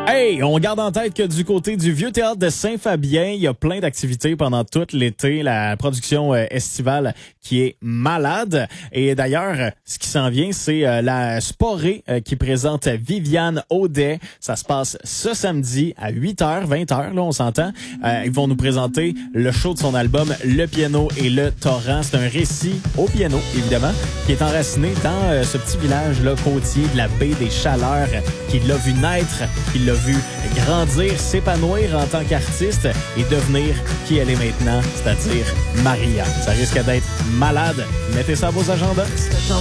Hey, on garde en tête que du côté du Vieux Théâtre de Saint-Fabien, il y a plein d'activités pendant tout l'été. La production estivale qui est malade. Et d'ailleurs, ce qui s'en vient, c'est la Sporée qui présente Viviane Audet. Ça se passe ce samedi à 8h, 20h, là, on s'entend. Ils vont nous présenter le show de son album Le Piano et le Torrent. C'est un récit au piano, évidemment, qui est enraciné dans ce petit village-là côtier de la baie des Chaleurs, qui l'a vu naître, qui l'a vu grandir, s'épanouir en tant qu'artiste et devenir qui elle est maintenant, c'est-à-dire Maria. Ça risque d'être malade. Mettez ça à vos agendas.